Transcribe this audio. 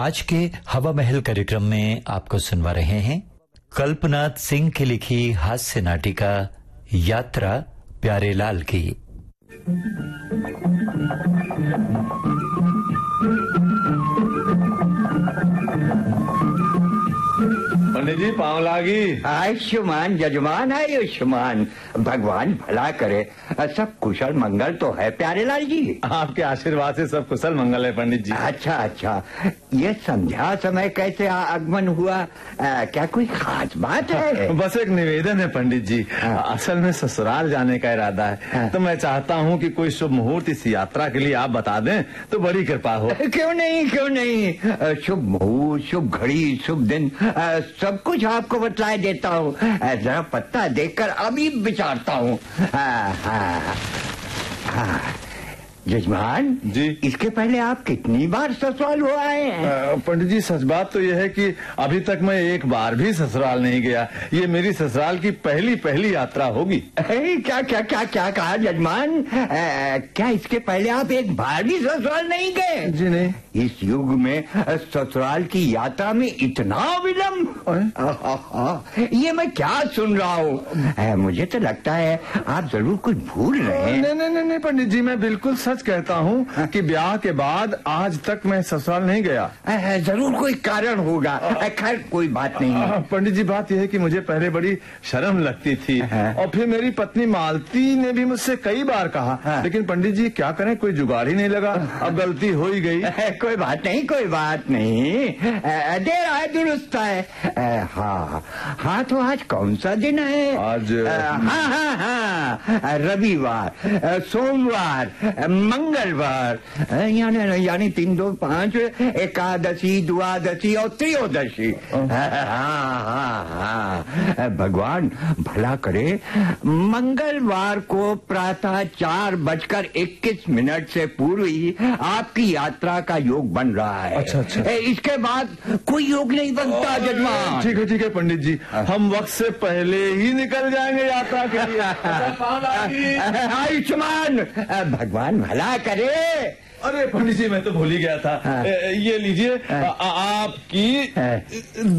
आज के हवा महल कार्यक्रम में आपको सुनवा रहे हैं कल्पनाथ सिंह की लिखी हास्य नाटिका यात्रा प्यारेलाल की। पंडित जी पाँव लागी। आयुष्मान जजमान आयुष्मान, भगवान भला करे। सब कुशल मंगल तो है प्यारेलाल जी। आपके आशीर्वाद से सब कुशल मंगल है पंडित जी। अच्छा अच्छा, ये संध्या समय कैसे आगमन हुआ? क्या कोई खास बात है? बस एक निवेदन है पंडित जी। असल में ससुराल जाने का इरादा है, तो मैं चाहता हूँ कि कोई शुभ मुहूर्त इस यात्रा के लिए आप बता दें तो बड़ी कृपा हो। क्यों नहीं क्यों नहीं, शुभ मुहूर्त, शुभ घड़ी, शुभ दिन, सब कुछ आपको बतला देता हूँ। जरा पत्ता देखकर अभी विचारता हूँ। जजमान जी, इसके पहले आप कितनी बार ससुराल हो आए हैं? पंडित जी सच बात तो यह है कि अभी तक मैं एक बार भी ससुराल नहीं गया। ये मेरी ससुराल की पहली यात्रा होगी। क्या क्या क्या क्या कहा जजमान? क्या इसके पहले आप एक बार भी ससुराल नहीं गए? जी नहीं। इस युग में ससुराल की यात्रा में इतना विलम्ब? ये मैं क्या सुन रहा हूँ? मुझे तो लगता है आप जरूर कुछ भूल रहे हैं। नहीं पंडित जी, मैं बिल्कुल सच कहता हूँ कि ब्याह के बाद आज तक मैं ससुराल नहीं गया। जरूर कोई कारण होगा। खैर कोई बात नहीं। पंडित जी बात यह है कि मुझे पहले बड़ी शर्म लगती थी, और फिर मेरी पत्नी मालती ने भी मुझसे कई बार कहा, लेकिन पंडित जी क्या करें, कोई जुगाड़ ही नहीं लगा। अब गलती हो ही गई। कोई बात नहीं कोई बात नहीं, देर आए दुरुस्त है। हाँ तो आज कौन सा दिन है? आज हाँ, रविवार, सोमवार, मंगलवार, यानी 3, 2, 5, एकादशी, द्वादशी और त्रयोदशी। हाँ, भगवान भला करे। मंगलवार को प्रातः 4:21 से पूर्व ही आपकी यात्रा का योग बन रहा है। अच्छा। इसके बाद कोई योग नहीं बनता जजमान। ठीक है पंडित जी, हम वक्त से पहले ही निकल जाएंगे यात्रा के लिए। आयुष्मान, भगवान भला करे। अरे पंडित जी मैं तो भूल ही गया था। ये लीजिए आपकी